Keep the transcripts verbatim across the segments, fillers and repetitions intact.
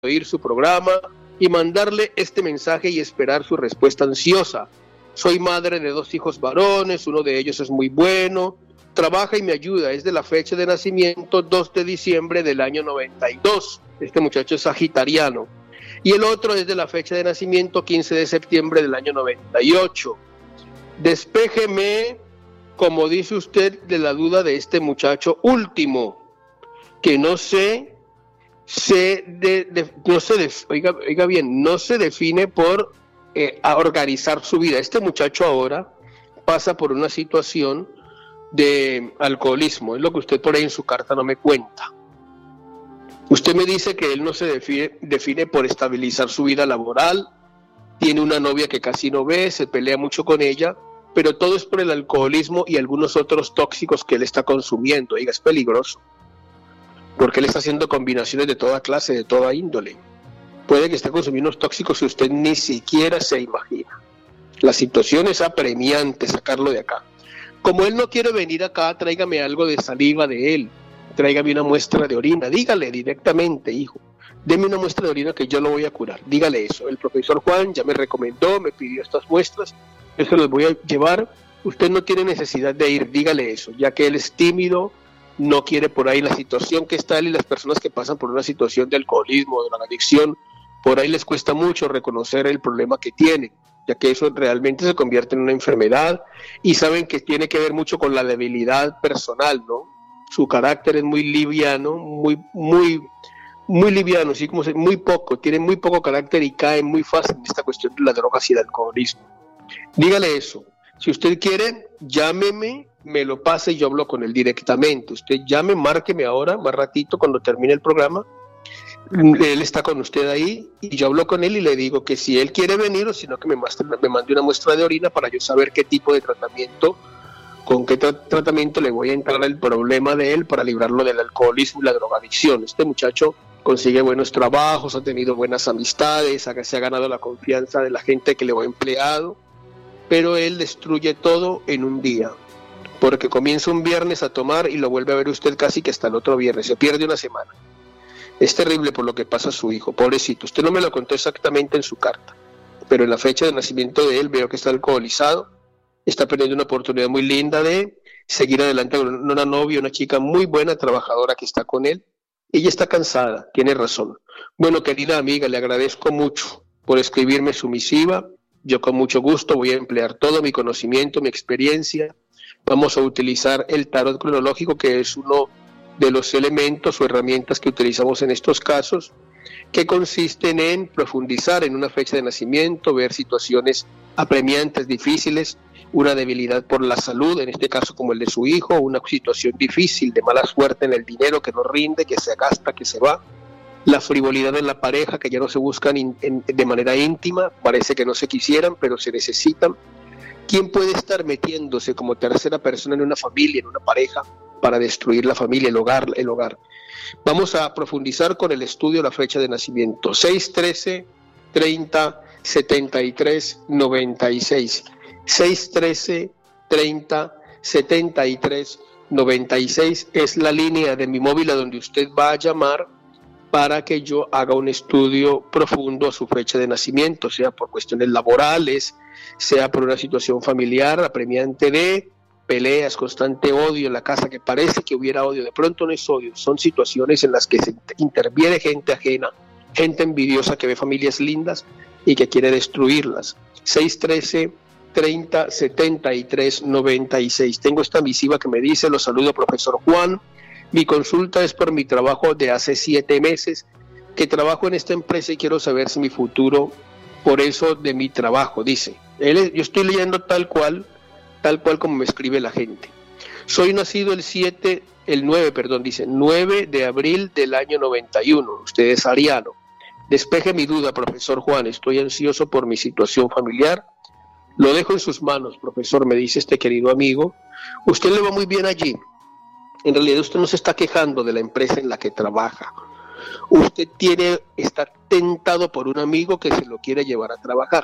oír su programa y mandarle este mensaje y esperar su respuesta ansiosa. Soy madre de dos hijos varones, uno de ellos es muy bueno, trabaja y me ayuda, es de la fecha de nacimiento dos de diciembre del año noventa y dos, este muchacho es sagitariano, y el otro es de la fecha de nacimiento quince de septiembre del año noventa y ocho. Despéjeme, como dice usted, de la duda de este muchacho último, que no sé, se de, de, no se de, oiga, oiga bien, no se define por eh, a organizar su vida. Este muchacho ahora pasa por una situación de alcoholismo, es lo que usted por ahí en su carta no me cuenta. Usted me dice que él no se define, define por estabilizar su vida laboral, tiene una novia que casi no ve, se pelea mucho con ella, pero todo es por el alcoholismo y algunos otros tóxicos que él está consumiendo. Oiga, es peligroso, porque él está haciendo combinaciones de toda clase, de toda índole. Puede que esté consumiendo unos tóxicos que usted ni siquiera se imagina. La situación es apremiante sacarlo de acá. Como él no quiere venir acá, tráigame algo de saliva de él, tráigame una muestra de orina, dígale directamente, hijo, deme una muestra de orina que yo lo voy a curar, dígale eso. El profesor Juan ya me recomendó, me pidió estas muestras, yo se las voy a llevar, usted no tiene necesidad de ir, dígale eso, ya que él es tímido, no quiere por ahí la situación que está él y las personas que pasan por una situación de alcoholismo, de una adicción, por ahí les cuesta mucho reconocer el problema que tienen, ya que eso realmente se convierte en una enfermedad y saben que tiene que ver mucho con la debilidad personal, ¿no? Su carácter es muy liviano, muy, muy, muy liviano, así como se, muy poco, tiene muy poco carácter y cae muy fácil en esta cuestión de las drogas y del alcoholismo. Dígale eso. Si usted quiere, llámeme, me lo pase y yo hablo con él directamente. Usted llame, márqueme ahora, más ratito, cuando termine el programa. Él está con usted ahí y yo hablo con él y le digo que si él quiere venir o si no que me, me mande una muestra de orina para yo saber qué tipo de tratamiento, con qué tra- tratamiento le voy a entrar al problema de él para librarlo del alcoholismo y la drogadicción. Este muchacho consigue buenos trabajos, ha tenido buenas amistades, se ha ganado la confianza de la gente que le ha empleado, pero él destruye todo en un día, porque comienza un viernes a tomar y lo vuelve a ver usted casi que hasta el otro viernes, se pierde una semana. Es terrible por lo que pasa a su hijo, pobrecito. Usted no me lo contó exactamente en su carta, pero en la fecha de nacimiento de él veo que está alcoholizado, está perdiendo una oportunidad muy linda de seguir adelante con una novia, una chica muy buena, trabajadora que está con él. Ella está cansada, tiene razón. Bueno, querida amiga, le agradezco mucho por escribirme su misiva. Yo con mucho gusto voy a emplear todo mi conocimiento, mi experiencia. Vamos a utilizar el tarot cronológico, que es uno de los elementos o herramientas que utilizamos en estos casos, que consisten en profundizar en una fecha de nacimiento, ver situaciones apremiantes, difíciles, una debilidad por la salud, en este caso como el de su hijo, una situación difícil de mala suerte en el dinero que no rinde, que se gasta, que se va, la frivolidad en la pareja, que ya no se buscan in, en, de manera íntima, parece que no se quisieran, pero se necesitan. ¿Quién puede estar metiéndose como tercera persona en una familia, en una pareja, para destruir la familia, el hogar, el hogar? Vamos a profundizar con el estudio de la fecha de nacimiento, seis trece treinta setenta y tres noventa y seis, seis trece treinta setenta y tres noventa y seis es la línea de mi móvil a donde usted va a llamar para que yo haga un estudio profundo a su fecha de nacimiento, sea por cuestiones laborales, sea por una situación familiar apremiante de peleas, constante odio en la casa, que parece que hubiera odio, de pronto no es odio, son situaciones en las que se interviene gente ajena, gente envidiosa que ve familias lindas y que quiere destruirlas. seis trece treinta setenta y tres noventa y seis. Tengo esta misiva que me dice: los saludo, profesor Juan. Mi consulta es por mi trabajo de hace siete meses, que trabajo en esta empresa y quiero saber si mi futuro, por eso de mi trabajo, dice. Él, yo estoy leyendo tal cual, tal cual como me escribe la gente. Soy nacido el siete, el nueve, perdón, dice, nueve de abril del año noventa y uno. Usted es ariano. Despeje mi duda, profesor Juan. Estoy ansioso por mi situación familiar. Lo dejo en sus manos, profesor, me dice este querido amigo. Usted le va muy bien allí. En realidad usted no se está quejando de la empresa en la que trabaja. Usted tiene, está tentado por un amigo que se lo quiere llevar a trabajar.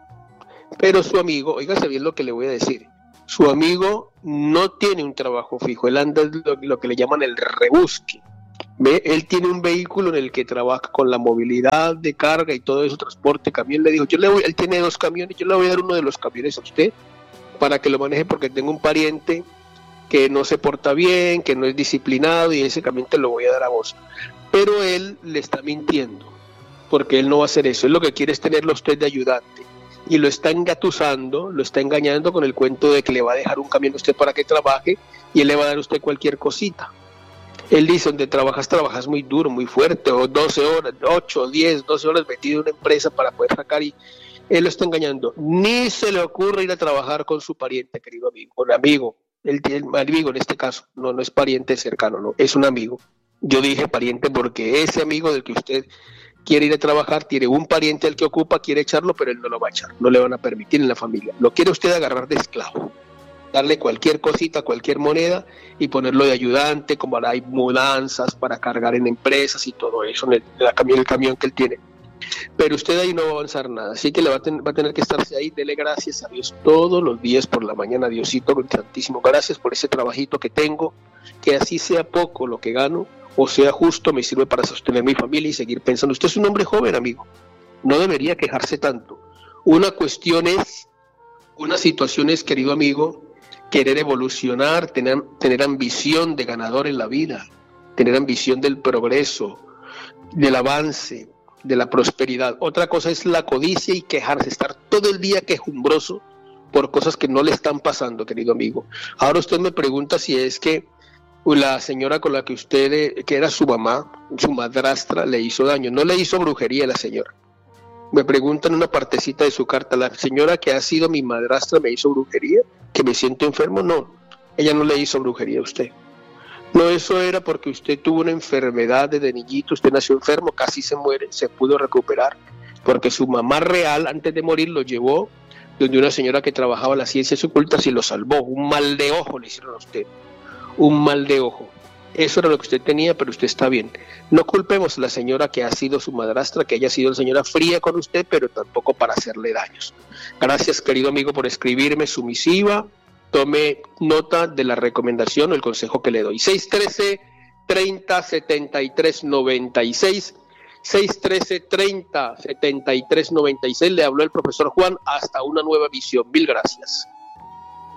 Pero su amigo, óigase bien lo que le voy a decir, su amigo no tiene un trabajo fijo, él anda lo, lo que le llaman el rebusque. Ve, él tiene un vehículo en el que trabaja con la movilidad de carga y todo eso, transporte, camión. Le dijo, yo le voy, él tiene dos camiones, yo le voy a dar uno de los camiones a usted para que lo maneje, porque tengo un pariente que no se porta bien, que no es disciplinado, y ese camión te lo voy a dar a vos. Pero él le está mintiendo, porque él no va a hacer eso. Él lo que quiere es tenerlo a usted de ayudante, y lo está engatusando, lo está engañando con el cuento de que le va a dejar un camión a usted para que trabaje, y él le va a dar a usted cualquier cosita. Él dice, donde trabajas, trabajas muy duro, muy fuerte, o doce horas, ocho, diez, doce horas metido en una empresa para poder sacar, y él lo está engañando. Ni se le ocurre ir a trabajar con su pariente, querido amigo, con amigo. Él tiene amigo en este caso, no, no es pariente cercano, no, es un amigo. Yo dije pariente porque ese amigo del que usted quiere ir a trabajar tiene un pariente al que ocupa, quiere echarlo, pero él no lo va a echar, no le van a permitir en la familia. Lo quiere usted agarrar de esclavo, darle cualquier cosita, cualquier moneda y ponerlo de ayudante, como ahora hay mudanzas para cargar en empresas y todo eso, en el, en el, camión, el camión que él tiene. Pero usted ahí no va a avanzar nada, así que le va a, ten, va a tener que estarse ahí. Dele gracias a Dios todos los días por la mañana. Diosito santísimo, gracias por ese trabajito que tengo, que así sea poco lo que gano o sea justo, me sirve para sostener mi familia y seguir pensando. Usted es un hombre joven, amigo, no debería quejarse tanto. Una cuestión es, una situación es, querido amigo, querer evolucionar, tener, tener ambición de ganador en la vida, tener ambición del progreso, del avance, de la prosperidad. Otra cosa es la codicia y quejarse, estar todo el día quejumbroso por cosas que no le están pasando, querido amigo. Ahora usted me pregunta si es que la señora con la que usted, que era su mamá, su madrastra, le hizo daño. No le hizo brujería a la señora. Me preguntan una partecita de su carta, ¿la señora que ha sido mi madrastra me hizo brujería? ¿Que me siento enfermo? No, ella no le hizo brujería a usted. No, eso era porque usted tuvo una enfermedad desde niñito, usted nació enfermo, casi se muere, se pudo recuperar, porque su mamá real, antes de morir, lo llevó donde una señora que trabajaba las ciencias ocultas y lo salvó. Un mal de ojo le hicieron a usted, un mal de ojo. Eso era lo que usted tenía, pero usted está bien. No culpemos a la señora que ha sido su madrastra, que haya sido la señora fría con usted, pero tampoco para hacerle daños. Gracias, querido amigo, por escribirme su misiva. Tome nota de la recomendación o el consejo que le doy. seis uno tres, treinta, setenta y tres, noventa y seis. seis uno tres, treinta, setenta y tres, noventa y seis. Le habló el profesor Juan. Hasta una nueva visión. Mil gracias.